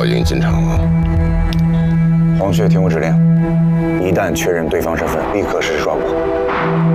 营进场了。 黄雀，听我指令，一旦确认对方身份，立刻实施抓捕。